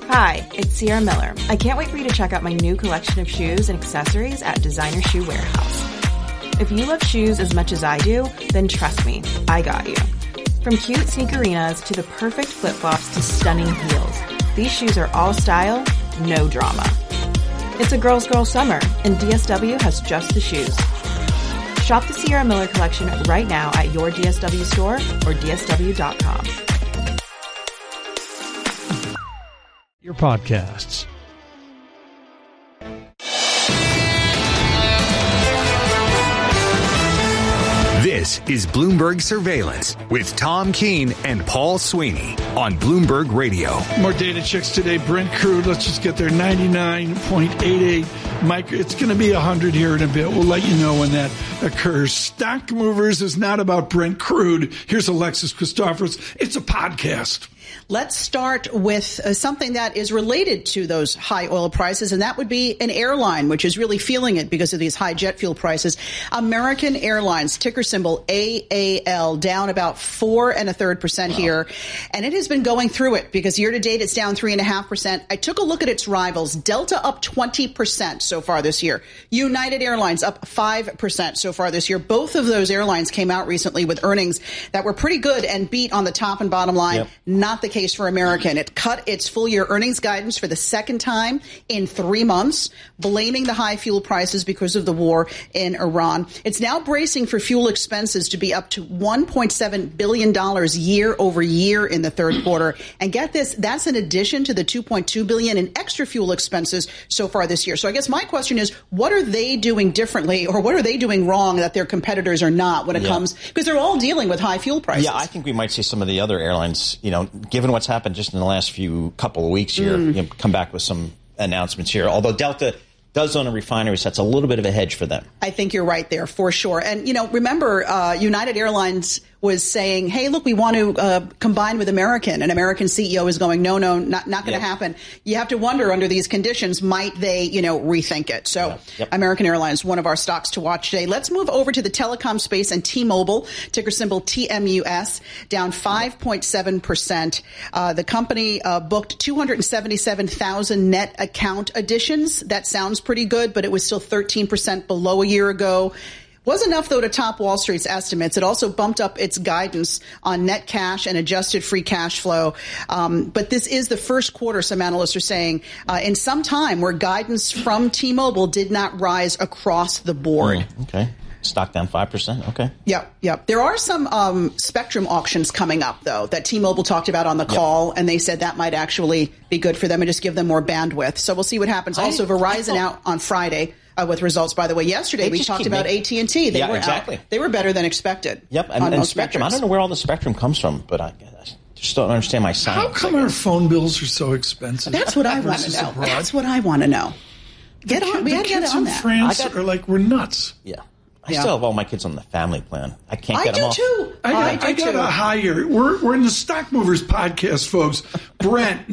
Hi, it's Sierra Miller. I can't wait for you to check out my new collection of shoes and accessories at Designer Shoe Warehouse. If you love shoes as much as I do, then trust me, I got you. From cute sneakerinas to the perfect flip-flops to stunning heels, these shoes are all style, no drama. It's a girl's girl summer, and DSW has just the shoes. Shop the Sierra Miller collection right now at your DSW store or dsw.com. Your podcasts. This is Bloomberg Surveillance with Tom Keene and Paul Sweeney on Bloomberg Radio. More data checks today. Brent crude, let's just get there, 99.88. It's going to be 100 here in a bit. We'll let you know when that occurs. Stock Movers is not about Brent crude. Here's Alexis Christoforous. It's a podcast. Let's start with something that is related to those high oil prices, and that would be an airline, which is really feeling it because of these high jet fuel prices. American Airlines, ticker symbol AAL, down about 4 1/3% here, and it has been going through it because year to date it's down 3.5%. I took a look at its rivals. Delta up 20% so far this year. United Airlines up 5% so far this year. Both of those airlines came out recently with earnings that were pretty good and beat on the top and bottom line. Yep. Not the case for American. It cut its full-year earnings guidance for the second time in 3 months, blaming the high fuel prices because of the war in Iran. It's now bracing for fuel expenses to be up to $1.7 billion year over year in the third quarter. And get this, that's in addition to the $2.2 billion in extra fuel expenses so far this year. So I guess my question is, what are they doing differently, or what are they doing wrong that their competitors are not when it comes, because they're all dealing with high fuel prices? Yeah, I think we might see some of the other airlines, given what's happened just in the last couple of weeks here, come back with some announcements here. Although Delta does own a refinery, so that's a little bit of a hedge for them. I think you're right there for sure. And, remember, United Airlines was saying, hey, look, we want to combine with American. An American CEO is going, no, not going to happen. You have to wonder under these conditions, might they, rethink it? So American Airlines, one of our stocks to watch today. Let's move over to the telecom space and T-Mobile, ticker symbol TMUS, down 5.7%. The company booked 277,000 net account additions. That sounds pretty good, but it was still 13% below a year ago. Was enough, though, to top Wall Street's estimates. It also bumped up its guidance on net cash and adjusted free cash flow. But this is the first quarter, some analysts are saying, in some time where guidance from T-Mobile did not rise across the board. Okay. Stock down 5%. Okay. Yep. There are some spectrum auctions coming up, though, that T-Mobile talked about on the call, and they said that might actually be good for them and just give them more bandwidth. So we'll see what happens. Also, Verizon out on Friday. With results, by the way. Yesterday, we talked about AT&T. They were exactly. They were better than expected. Yep, and Spectrum. I don't know where all the Spectrum comes from, but I just don't understand my science. How come our phone bills are so expensive? That's what I want to know. That's what I want to know. Get on. We got to get on that. France are like, we're nuts. Yeah. I still have all my kids on the family plan. I can't get them off. I got to hire. We're in the Stock Movers podcast, folks. Brent,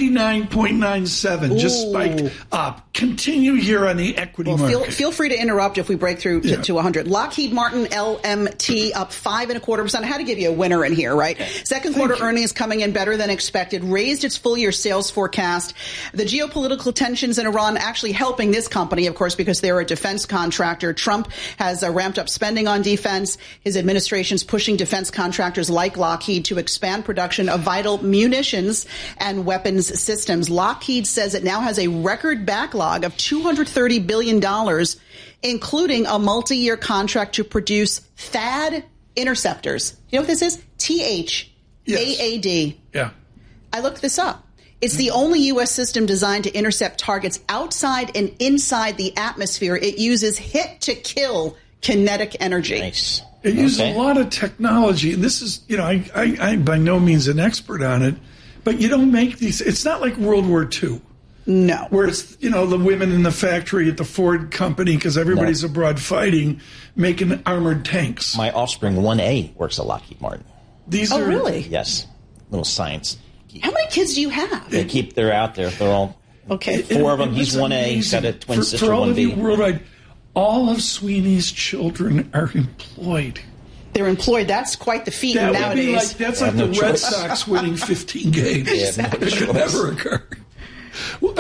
99.97, just spiked up. Continue here on the equity market. Feel free to interrupt if we break through to 100. Lockheed Martin, LMT, up 5.25%. I had to give you a winner in here, right? Okay. Second quarter earnings coming in better than expected, raised its full-year sales forecast. The geopolitical tensions in Iran actually helping this company, of course, because they're a defense contractor. Trump has ramped up spending on defense. His administration's pushing defense contractors like Lockheed to expand production of vital munitions and weapons systems. Lockheed says it now has a record backlog of $230 billion, including a multi-year contract to produce THAAD interceptors. You know what this is? THAAD. Yeah. I looked this up. It's the only U.S. system designed to intercept targets outside and inside the atmosphere. It uses hit-to-kill kinetic energy. Nice. It uses a lot of technology. And this is, I'm by no means an expert on it, but you don't make these. It's not like World War II. No. Where it's, the women in the factory at the Ford company, because everybody's abroad fighting, making armored tanks. My offspring 1A works at Lockheed Martin. These are really? Yes. Little science. How many kids do you have? They're out there. They're all, okay. 4 of them. He's 1A. He's got a twin sister, 1B. For all of you worldwide, all of Sweeney's children are employed. They're employed. That's quite the feat nowadays. That's like the Red Sox winning 15 games. Exactly. It could never occur.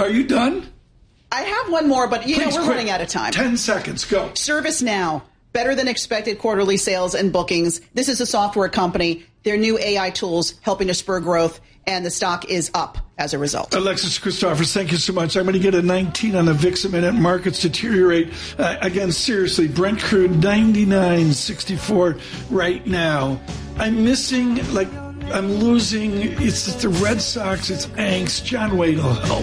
Are you done? I have one more, but we're quick. running out of time. 10 seconds, go. ServiceNow, better than expected quarterly sales and bookings. This is a software company. Their new AI tools helping to spur growth, and the stock is up as a result. Alexis Christophers, thank you so much. I'm going to get a 19 on the VIX a minute. Markets deteriorate. Again, seriously, Brent crude 99.64 right now. I'm missing, I'm losing. It's the Red Sox. It's angst. John Wade will help.